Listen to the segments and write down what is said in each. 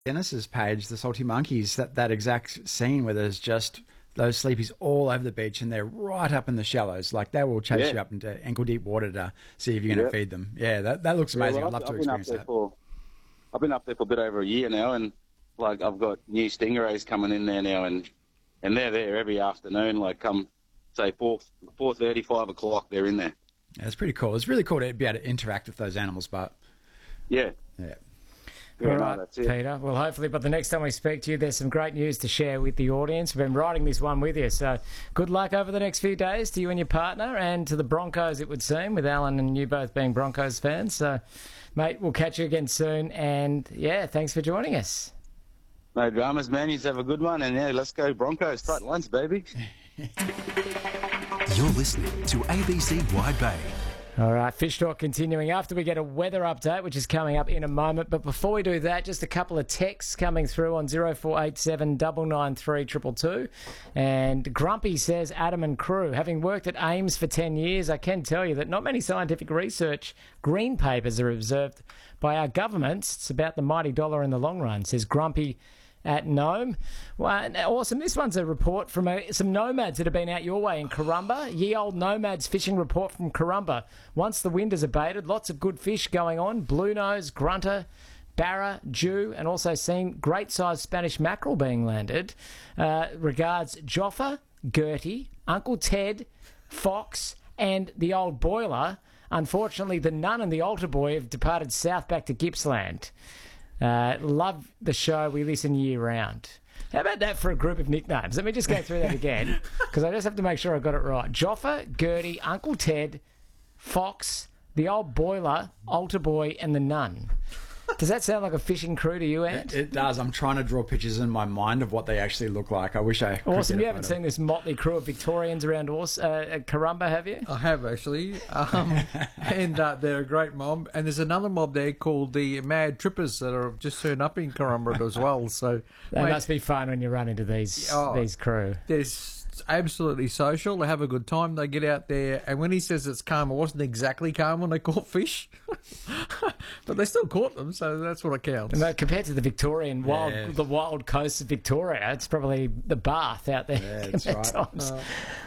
Dennis's page, the Salty Monkeys, that exact scene where there's just those sleepies all over the beach and they're right up in the shallows. Like they will chase you up into ankle deep water to see if you're going to feed them. Yeah, that looks amazing. Well, I'd love to experience that. I've been up there for a bit over a year now, and like I've got new stingrays coming in there now, and they're there every afternoon. Like come say 4:30, 5 o'clock, they're in there. Yeah, it's pretty cool. It's really cool to be able to interact with those animals, but yeah. All right, that's it. Peter. Well, hopefully by the next time we speak to you, there's some great news to share with the audience. We've been writing this one with you, so good luck over the next few days to you and your partner and to the Broncos, it would seem, with Alan and you both being Broncos fans. So, mate, we'll catch you again soon, and, yeah, thanks for joining us. No dramas, man. You have a good one, and, yeah, let's go Broncos. Tight lines, baby. You're listening to ABC Wide Bay. All right, Fish Talk continuing after we get a weather update, which is coming up in a moment. But before we do that, just a couple of texts coming through on 0487 993 222. And Grumpy says, Adam and crew, having worked at AIMS for 10 years, I can tell you that not many scientific research green papers are observed by our governments. It's about the mighty dollar in the long run, says Grumpy at Nome. Well, awesome. This one's a report from some nomads that have been out your way in Corumba. Ye old nomads fishing report from Corumba. Once the wind has abated, lots of good fish going on. Blue nose, grunter, barra, jew, and also seen great-sized Spanish mackerel being landed. Regards Joffa, Gertie, Uncle Ted, Fox, and the old boiler. Unfortunately, the nun and the altar boy have departed south back to Gippsland. Love the show. We listen year round. How about that for a group of nicknames? Let me just go through that again, because I just have to make sure I got it right. Joffa, Gertie, Uncle Ted, Fox, the old boiler, altar boy, and the nun. Does that sound like a fishing crew to you, Ant? It does. I'm trying to draw pictures in my mind of what they actually look like. I wish I could. Awesome. You haven't seen this motley crew of Victorians around Corumba, have you? I have, actually. And they're a great mob. And there's another mob there called the Mad Trippers that are just turned up in Corumba as well. So that must be fun when you run into these crew. It's absolutely social. They have a good time. They get out there. And when he says it's calm, it wasn't exactly calm when they caught fish. But they still caught them, so that's what it counts. And compared to the Victorian the wild coast of Victoria, it's probably the Bath out there. Yeah, that's right.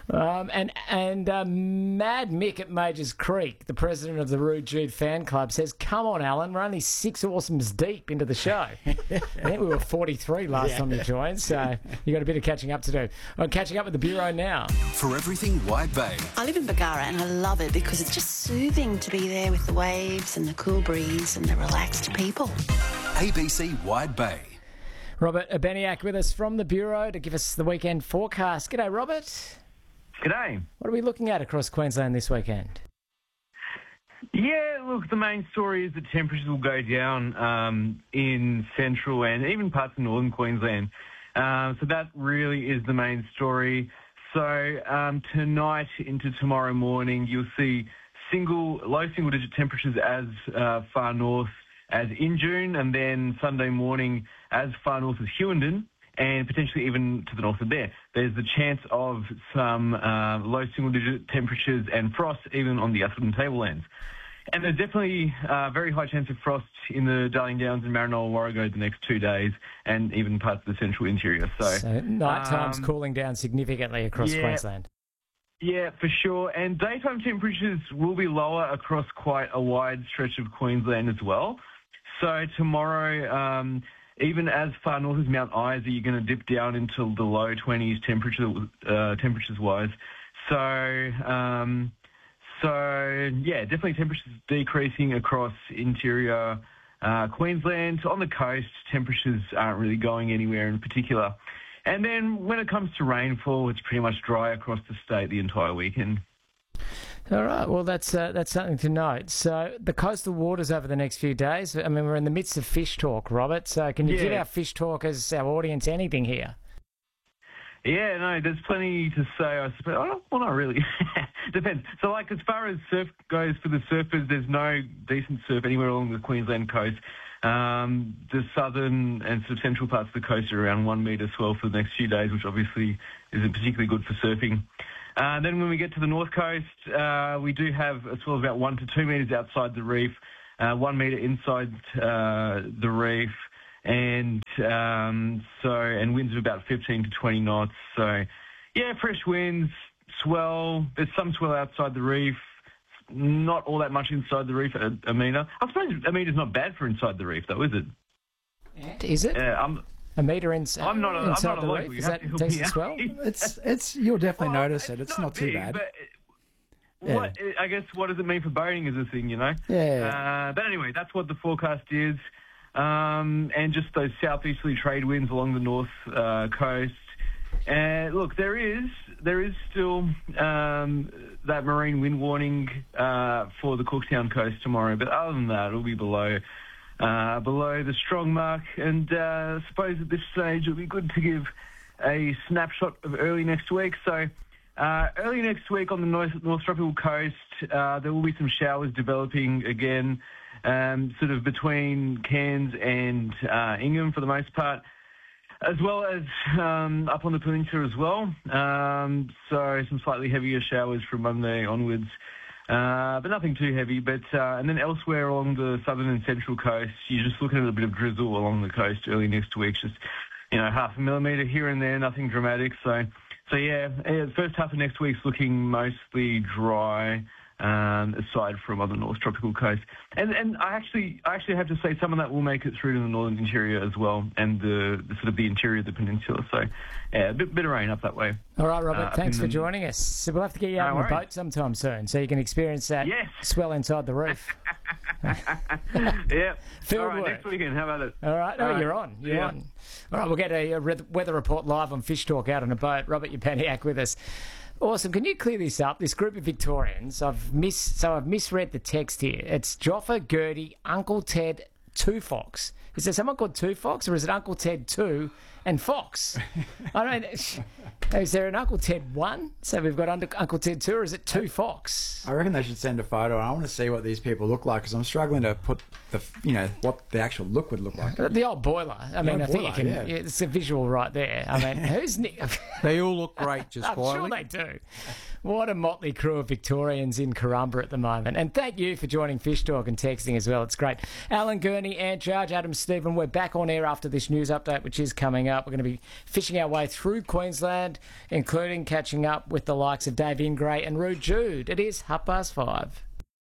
And Mad Mick at Majors Creek, the president of the Rude Jude fan club, says, "Come on, Alan, we're only 6 awesomes deep into the show." I think we were 43 last time you joined, so you got a bit of catching up to do. I'm catching up with the Bureau now. For everything Wide Bay. I live in Bargara and I love it because it's just soothing to be there with the waves and the cool breeze and the relaxed people. ABC Wide Bay. Robert Abeniak with us from the Bureau to give us the weekend forecast. G'day, Robert. G'day. What are we looking at across Queensland this weekend? Yeah, look, the main story is that temperatures will go down in central and even parts of northern Queensland. So that really is the main story. So tonight into tomorrow morning, you'll see low single-digit temperatures as far north as Injune, and then Sunday morning as far north as Hughenden, and potentially even to the north of there. There's the chance of some low single-digit temperatures and frost even on the Atherton Tablelands. And there's definitely a very high chance of frost in the Darling Downs and Maranoa and Warrego the next 2 days, and even parts of the central interior. So night time's cooling down significantly across Queensland. Yeah, for sure. And daytime temperatures will be lower across quite a wide stretch of Queensland as well. So tomorrow, even as far north as Mount Isa, you're going to dip down into the low 20s temperatures-wise. So yeah, definitely temperatures decreasing across interior Queensland. On the coast, temperatures aren't really going anywhere in particular. And then when it comes to rainfall, it's pretty much dry across the state the entire weekend. All right, well, that's something to note. So the coastal waters over the next few days, I mean, we're in the midst of fish talk, Robert, so can you give our fish talkers, our audience, anything here? Yeah, no, there's plenty to say, I suppose. Well, not really. Depends. So, like, as far as surf goes for the surfers, there's no decent surf anywhere along the Queensland coast. The southern and sort of central parts of the coast are around 1 metre swell for the next few days, which obviously isn't particularly good for surfing. Then when we get to the north coast, we do have a swell of about 1 to 2 metres outside the reef, 1 metre inside the reef, and winds of about 15 to 20 knots. So, yeah, fresh winds, swell. There's some swell outside the reef. Not all that much inside the reef at a metre. I suppose a metre's not bad for inside the reef, though, is it? Is it? Yeah, a metre inside I'm not a the local. reef? Is that decent swell? It's you'll definitely notice it. It's not too big, bad. But I guess what does it mean for boating is a thing, you know? Yeah. But anyway, that's what the forecast is. And just those southeasterly trade winds along the north coast. Look, there is still that marine wind warning for the Cooktown coast tomorrow, but other than that, it'll be below the strong mark. And I suppose at this stage, it'll be good to give a snapshot of early next week. So early next week on the North Tropical Coast, there will be some showers developing again, sort of between Cairns and Ingham for the most part, as well as up on the peninsula as well. So some slightly heavier showers from Monday onwards, but nothing too heavy. And then elsewhere along the southern and central coast, you're just looking at a bit of drizzle along the coast early next week, just, half a millimetre here and there, nothing dramatic. So yeah, the first half of next week's looking mostly dry, aside from on the North Tropical Coast. And I actually have to say some of that will make it through to the northern interior as well, and the sort of the interior of the peninsula. So yeah, a bit of rain up that way. All right, Robert, thanks for joining us. So we'll have to get you out on the boat sometime soon so you can experience that swell inside the reef. Yeah. Field all right, work. Next weekend. How about it? All right. You're on. You're on. All right, we'll get a weather report live on Fish Talk out on a boat. Robert Upaniak with us. Awesome. Can you clear this up? This group of Victorians, I've misread the text here. It's Joffa, Gertie, Uncle Ted, 2 Fox. Is there someone called 2 Fox, or is it Uncle Ted 2 and Fox? I don't know. Is there an Uncle Ted 1? So we've got Uncle Ted 2, or is it 2 Fox? I reckon they should send a photo. I want to see what these people look like, because I'm struggling to put what the actual look would look like. The old boiler. I think you can. Yeah, it's a visual right there. I mean, who's Nick? They all look great, just quietly. I'm sure they do. What a motley crew of Victorians in Corumba at the moment. And thank you for joining Fish Talk and texting as well. It's great. Alan Gurney, Ant Judge, Adam Stephen. We're back on air after this news update, which is coming up. We're going to be fishing our way through Queensland, including catching up with the likes of Dave Ingray and Roo Jude. It is 5:30.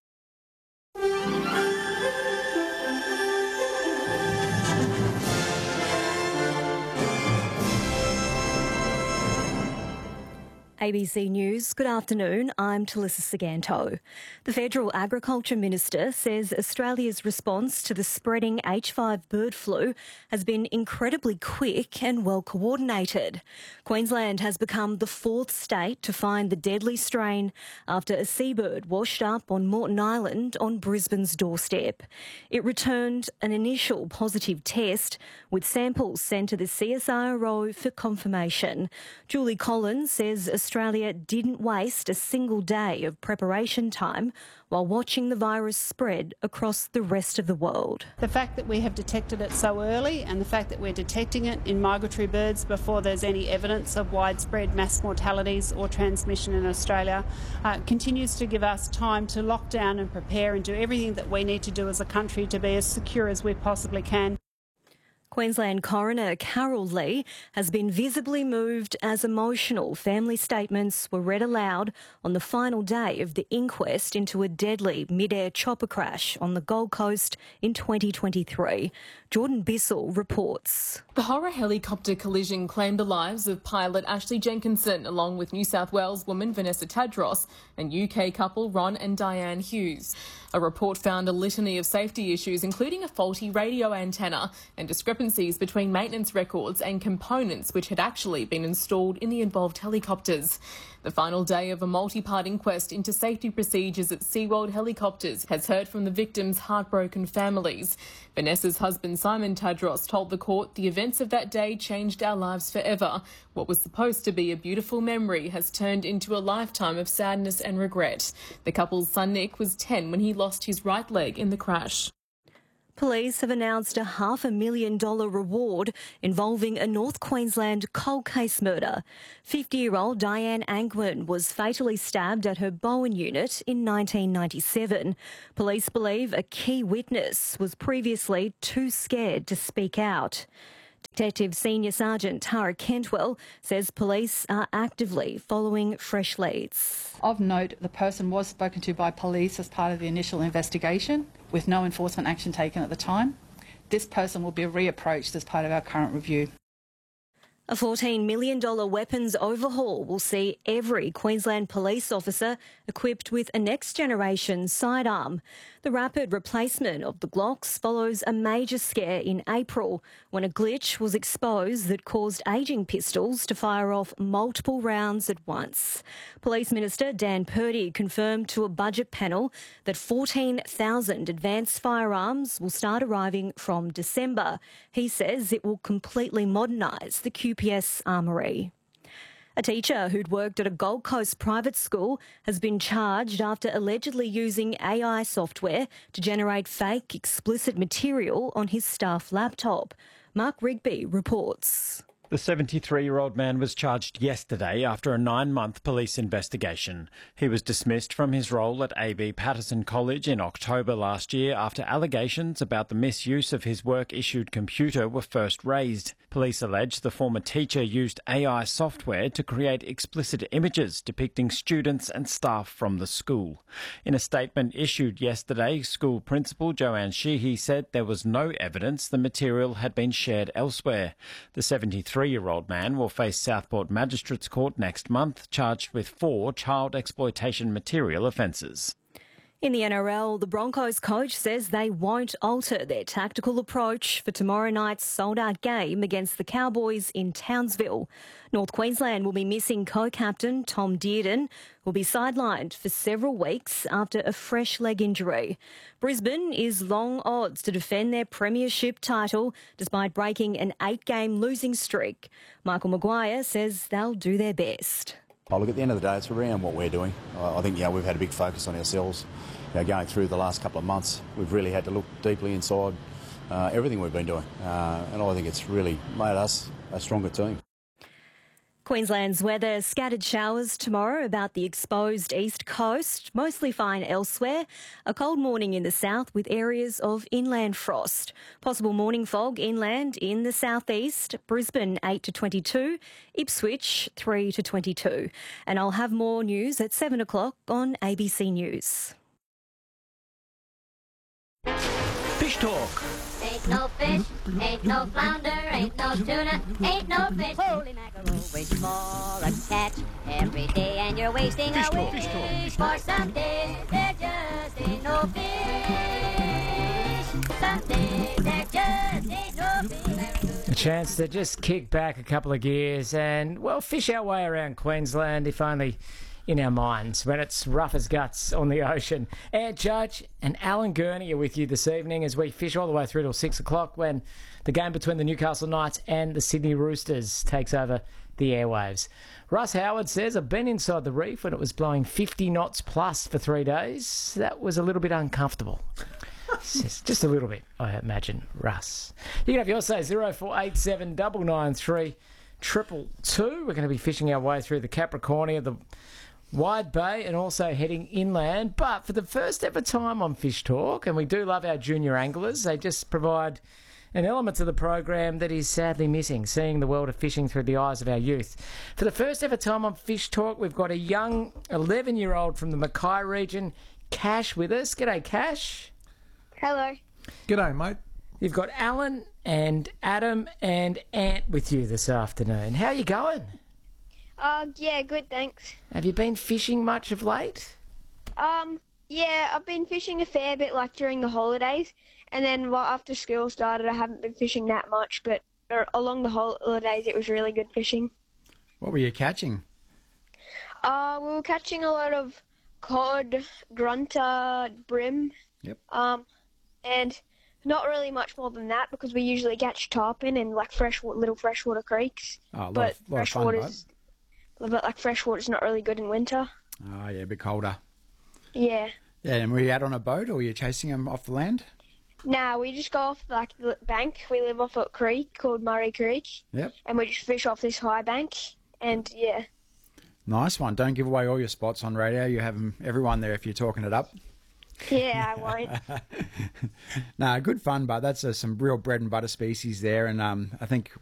ABC News, good afternoon. I'm Talissa Saganto. The Federal Agriculture Minister says Australia's response to the spreading H5 bird flu has been incredibly quick and well coordinated. Queensland has become the 4th state to find the deadly strain after a seabird washed up on Moreton Island on Brisbane's doorstep. It returned an initial positive test with samples sent to the CSIRO for confirmation. Julie Collins says Australia didn't waste a single day of preparation time while watching the virus spread across the rest of the world. The fact that we have detected it so early and the fact that we're detecting it in migratory birds before there's any evidence of widespread mass mortalities or transmission in Australia continues to give us time to lock down and prepare and do everything that we need to do as a country to be as secure as we possibly can. Queensland Coroner Carol Lee has been visibly moved as emotional family statements were read aloud on the final day of the inquest into a deadly mid-air chopper crash on the Gold Coast in 2023. Jordan Bissell reports. The horror helicopter collision claimed the lives of pilot Ashley Jenkinson along with New South Wales woman Vanessa Tadros and UK couple Ron and Diane Hughes. A report found a litany of safety issues, including a faulty radio antenna and discrepancies between maintenance records and components which had actually been installed in the involved helicopters. The final day of a multi-part inquest into safety procedures at SeaWorld Helicopters has heard from the victims' heartbroken families. Vanessa's husband Simon Tadros told the court the events of that day changed our lives forever. What was supposed to be a beautiful memory has turned into a lifetime of sadness and regret. The couple's son Nick was 10 when he lost his right leg in the crash. Police have announced a $500,000 reward involving a North Queensland cold case murder. 50-year-old Diane Angwin was fatally stabbed at her Bowen unit in 1997. Police believe a key witness was previously too scared to speak out. Detective Senior Sergeant Tara Kentwell says police are actively following fresh leads. Of note, the person was spoken to by police as part of the initial investigation, with no enforcement action taken at the time. This person will be reapproached as part of our current review. A $14 million weapons overhaul will see every Queensland police officer equipped with a next-generation sidearm. The rapid replacement of the Glocks follows a major scare in April when a glitch was exposed that caused ageing pistols to fire off multiple rounds at once. Police Minister Dan Purdy confirmed to a budget panel that 14,000 advanced firearms will start arriving from December. He says it will completely modernise the QPS armoury. A teacher who'd worked at a Gold Coast private school has been charged after allegedly using AI software to generate fake explicit material on his staff laptop. Mark Rigby reports. The 73-year-old man was charged yesterday after a 9-month police investigation. He was dismissed from his role at AB Patterson College in October last year after allegations about the misuse of his work-issued computer were first raised. Police allege the former teacher used AI software to create explicit images depicting students and staff from the school. In a statement issued yesterday, school principal Joanne Sheehy said there was no evidence the material had been shared elsewhere. The 73-year-old man will face Southport Magistrates Court next month, charged with 4 child exploitation material offences. In the NRL, the Broncos coach says they won't alter their tactical approach for tomorrow night's sold-out game against the Cowboys in Townsville. North Queensland will be missing co-captain Tom Dearden, who will be sidelined for several weeks after a fresh leg injury. Brisbane is long odds to defend their premiership title despite breaking an 8-game losing streak. Michael Maguire says they'll do their best. Oh, look, at the end of the day, it's around what we're doing. I think, we've had a big focus on ourselves. Going through the last couple of months, we've really had to look deeply inside everything we've been doing. And I think it's really made us a stronger team. Queensland's weather, scattered showers tomorrow about the exposed east coast, mostly fine elsewhere. A cold morning in the south with areas of inland frost. Possible morning fog inland in the southeast. Brisbane 8 to 22, Ipswich 3 to 22. And I'll have more news at 7 o'clock on ABC News. Fish Talk. Ain't no fish, ain't no flounder, ain't no tuna, ain't no fish. Holy mackerel, wait for a catch every day, and you're wasting away for some days. There just ain't no fish. Some days there just ain't no fish. A chance to just kick back a couple of gears and, well, fish our way around Queensland, if only in our minds, when it's rough as guts on the ocean. Ant Judge and Alan Gurney are with you this evening as we fish all the way through till 6 o'clock when the game between the Newcastle Knights and the Sydney Roosters takes over the airwaves. Russ Howard says, I've been inside the reef when it was blowing 50 knots plus for 3 days. That was a little bit uncomfortable. Just a little bit, I imagine, Russ. You can have your say, 0487 993 222. We're going to be fishing our way through the Capricornia, the Wide Bay, and also heading inland. But for the first ever time on Fish Talk, and we do love our junior anglers, they just provide an element to the program that is sadly missing, seeing the world of fishing through the eyes of our youth. For the first ever time on Fish Talk, we've got a young 11-year-old from the Mackay region, Cash, with us. G'day, Cash. Hello. G'day, mate. You've got Alan and Adam and Ant with you this afternoon. How are you going? Yeah, good, thanks. Have you been fishing much of late? Yeah, I've been fishing a fair bit, like, during the holidays, and then after school started, I haven't been fishing that much, but along the holidays, it was really good fishing. What were you catching? We were catching a lot of cod, grunter, brim. Yep. And not really much more than that because we usually catch tarpon in, like, little freshwater creeks. Oh, but lot of fun, but like freshwater's not really good in winter. Oh, yeah, a bit colder. Yeah. Yeah, and were you out on a boat or were you chasing them off the land? Nah, we just go off like the bank. We live off a creek called Murray Creek. Yep. And we just fish off this high bank. And yeah. Nice one. Don't give away all your spots on radio. You have everyone there if you're talking it up. Yeah, I won't. Nah, good fun, but that's some real bread and butter species there. And I think